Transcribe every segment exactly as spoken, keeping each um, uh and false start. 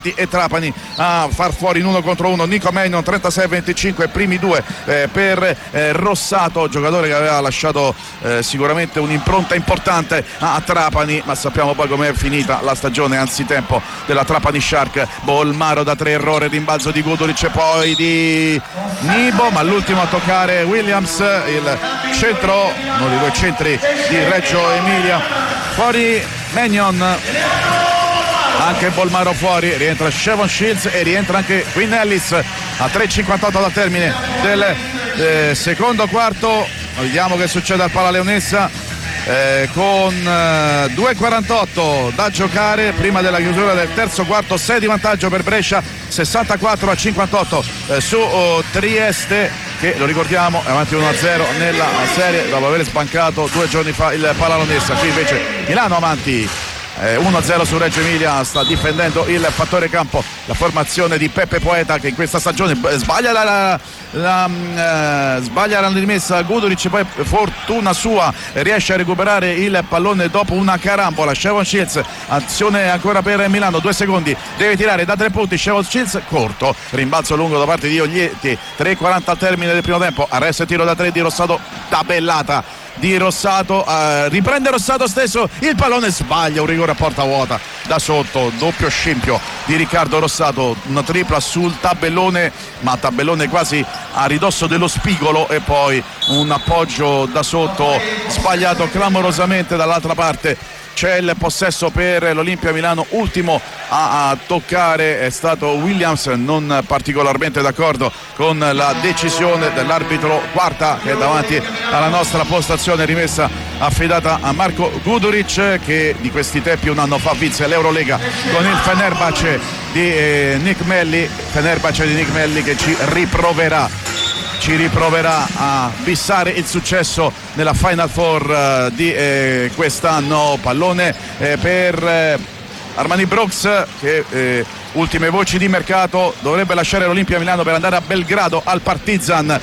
e Trapani a far fuori in uno contro uno Nico Magnon, trentasei a venticinque, primi due eh, per eh, Rossato, giocatore che aveva lasciato eh, sicuramente un'impronta importante a, a Trapani, ma sappiamo poi com'è finita la stagione anzitempo della Trapani Shark. Bolmaro da tre, errore, rimbalzo di Guduric e poi di Nibo, ma l'ultimo a toccare Williams, il centro, uno dei due centri di Reggio Emilia. Fuori Magnon, anche Bolmaro fuori, rientra Shavon Shields e rientra anche Quinn Ellis a tre e cinquantotto dal termine del eh, secondo quarto. Vediamo che succede al Pala Leonessa eh, con eh, due e quarantotto da giocare prima della chiusura del terzo quarto. Sei di vantaggio per Brescia, sessantaquattro a cinquantotto eh, su oh, Trieste, che lo ricordiamo è avanti uno a zero nella serie dopo aver sbancato due giorni fa il Pala Leonessa. Qui invece Milano avanti uno a zero su Reggio Emilia, sta difendendo il fattore campo la formazione di Peppe Poeta, che in questa stagione sbaglia la, la, la, uh, sbaglia la rimessa Guduric, poi fortuna sua riesce a recuperare il pallone dopo una carambola. Shavon Shields, azione ancora per Milano, due secondi, deve tirare da tre punti Shavon Shields, corto, rimbalzo lungo da parte di Oglietti, tre e quaranta al termine del primo tempo, arresto e tiro da tre di Rossato, tabellata di Rossato, uh, riprende Rossato stesso, il pallone sbaglia, un rigore a porta vuota da sotto, doppio scempio di Riccardo Rossato, una tripla sul tabellone, ma tabellone quasi a ridosso dello spigolo, e poi un appoggio da sotto sbagliato clamorosamente dall'altra parte. C'è il possesso per l'Olimpia Milano, ultimo a, a toccare è stato Williams, non particolarmente d'accordo con la decisione dell'arbitro Quarta, che è davanti alla nostra postazione rimessa affidata a Marco Guduric, che di questi tempi un anno fa vinse l'Eurolega con il Fenerbahce di eh, Nick Melli, Fenerbahce di Nick Melli che ci riproverà ci riproverà a fissare il successo nella Final Four uh, di eh, quest'anno. Pallone eh, per eh, Armani Brooks, che eh, ultime voci di mercato dovrebbe lasciare l'Olimpia Milano per andare a Belgrado al Partizan.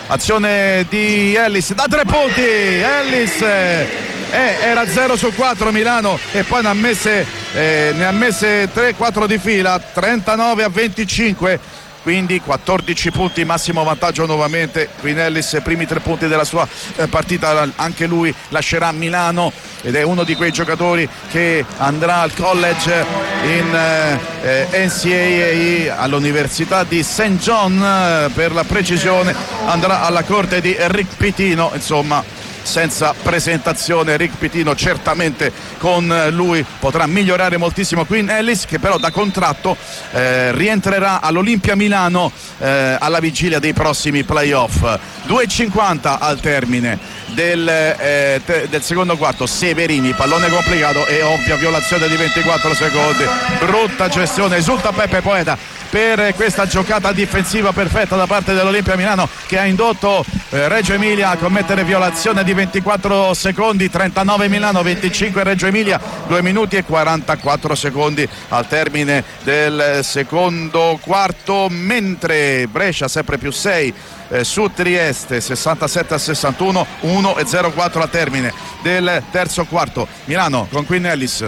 Azione di Ellis da tre punti, Ellis eh, eh, era zero su quattro Milano e poi ne ha messe eh, ne ha messe tre quattro di fila, trentanove a venticinque, quindi quattordici punti, massimo vantaggio nuovamente. Quinn Ellis, primi tre punti della sua eh, partita, anche lui lascerà Milano ed è uno di quei giocatori che andrà al college in eh, N C A A all'Università di Saint John, eh, per la precisione andrà alla corte di Rick Pitino, insomma senza presentazione Rick Pitino, certamente con lui potrà migliorare moltissimo Quinn Ellis, che però da contratto eh, rientrerà all'Olimpia Milano eh, alla vigilia dei prossimi playoff. due e cinquanta al termine del, eh, te, del secondo quarto. Severini, pallone complicato e ovvia violazione di ventiquattro secondi, brutta gestione, esulta Peppe Poeta per questa giocata difensiva perfetta da parte dell'Olimpia Milano, che ha indotto eh, Reggio Emilia a commettere violazione di ventiquattro secondi. Trentanove Milano, venticinque Reggio Emilia, due minuti e quarantaquattro secondi al termine del secondo quarto, mentre Brescia sempre più sei eh, su Trieste, sessantasette a sessantuno, uno e zero quattro al termine del terzo quarto. Milano con Quinn Ellis,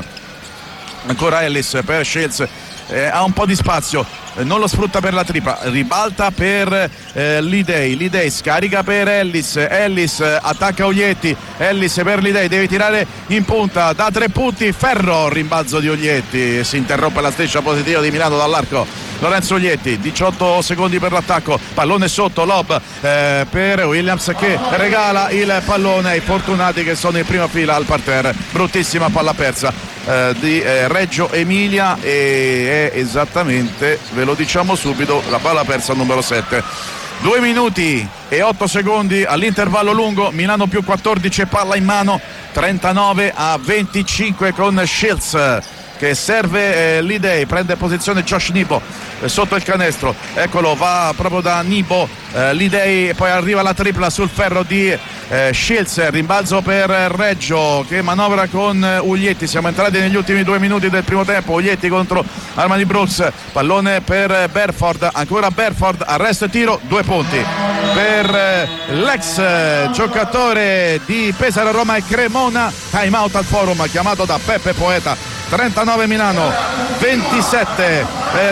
ancora Ellis per Shields, eh, ha un po' di spazio, eh, non lo sfrutta per la tripla, ribalta per eh, Lidei, Lidei scarica per Ellis, Ellis eh, attacca Oglietti, Ellis per Lidei, deve tirare in punta da tre punti, ferro, rimbalzo di Oglietti, si interrompe la striscia positiva di Milano dall'arco. Lorenzo Oglietti, diciotto secondi per l'attacco, pallone sotto, lob eh, per Williams che regala il pallone ai fortunati che sono in prima fila al parterre. Bruttissima palla persa eh, di eh, Reggio Emilia, e è esattamente, ve lo diciamo subito, la palla persa numero sette. Due minuti e otto secondi all'intervallo lungo, Milano più quattordici e palla in mano, trentanove a venticinque con Shields che serve eh, Lidei, prende posizione Josh Nibo eh, sotto il canestro, eccolo, va proprio da Nibo, eh, Lidei, e poi arriva la tripla sul ferro di eh, Shields, rimbalzo per Reggio che manovra con eh, Uglietti. Siamo entrati negli ultimi due minuti del primo tempo, Uglietti contro Armani Brooks, pallone per Berford, ancora Berford, arresto e tiro, due punti per eh, l'ex eh, giocatore di Pesaro, Roma e Cremona. Time out al forum chiamato da Peppe Poeta. trentanove Milano, ventisette per